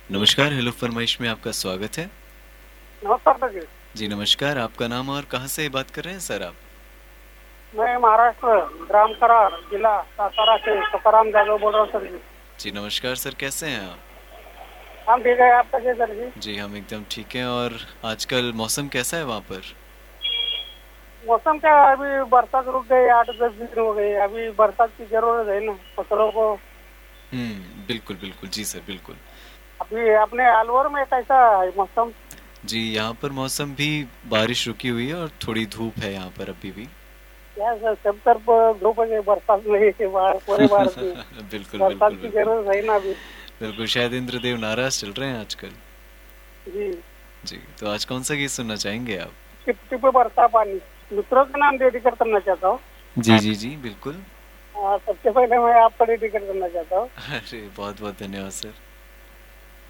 नमस्कार, हेलो फरमाइश में आपका स्वागत है। नमस्कार सर जी। जी नमस्कार, आपका नाम और कहाँ से बात कर रहे हैं सर आप? मैं महाराष्ट्र ग्राम करार जिला सातारा से तुकाराम जाधव बोल रहा हूँ सर जी। जी नमस्कार सर, कैसे हैं आप? हम ठीक है, आप कैसे सर जी? जी हम एकदम ठीक हैं। और आजकल मौसम कैसा है वहाँ पर? मौसम क्या, अभी बरसात रुक गई, 8-10 दिन हो गए। अभी बरसात की जरूरत है ना फसलों को। बिल्कुल बिल्कुल, जी सर बिल्कुल। अभी अपने अलवर में कैसा है मौसम? जी यहाँ पर मौसम भी बारिश रुकी हुई है और थोड़ी धूप है यहाँ पर अभी भी। क्या सर, सब तरफ धूप है, बरसात नहीं है बाहर, पूरे भारत में बिल्कुल बरसात बिल्कुल की बिल्कुल। जरूरत है ना अभी। बिल्कुल, शायद इंद्रदेव नाराज चल रहे हैं आजकल। जी। जी, तो आज कौन सा गीत सुनना चाहेंगे आप? टिप टिप बरसा पानी, मित्रों के नाम डेडिकेट करना चाहता हूँ। जी जी जी बिल्कुल। सबसे पहले मैं आपको डेडिकेट करना चाहता हूँ। अरे बहुत बहुत धन्यवाद सर।